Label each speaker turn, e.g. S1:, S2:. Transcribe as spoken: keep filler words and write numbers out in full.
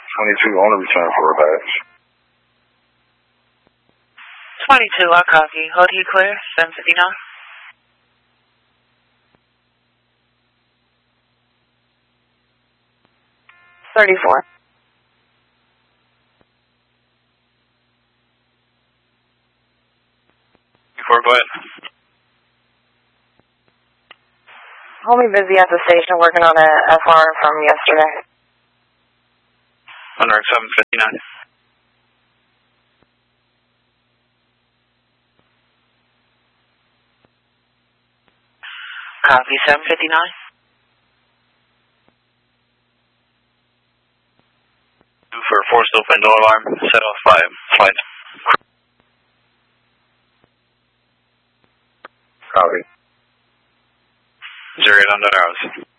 S1: twenty-two on the return for a badge.
S2: twenty-two, I copy. Hold you clear, seven fifty-nine.
S3: thirty-four.
S4: Before, go ahead.
S3: Hold me busy at the station working on a F R from yesterday.
S4: Under seven fifty-nine.
S2: Copy, seven fifty-nine.
S4: For forced open, no alarm, set off five flights.
S1: Copy.
S4: Zero eight on the hours.